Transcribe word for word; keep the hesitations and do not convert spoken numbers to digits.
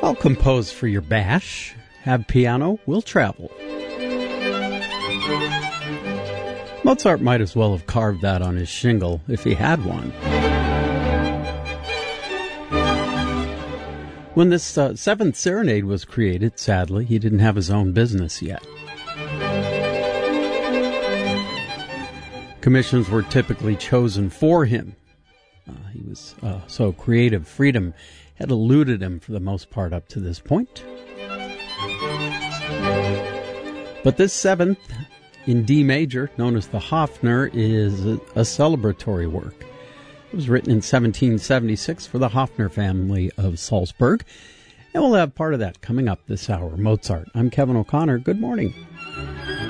I'll compose for your bash. Have piano, we'll travel. Mozart might as well have carved that on his shingle if he had one. When this uh, seventh serenade was created, sadly, he didn't have his own business yet. Commissions were typically chosen for him. Uh, he was uh, so creative. Freedom had eluded him for the most part up to this point. But this seventh in D major, known as the Hofner, is a, a celebratory work. It was written in seventeen seventy-six for the Hofner family of Salzburg. And we'll have part of that coming up this hour. Mozart. I'm Kevin O'Connor. Good morning.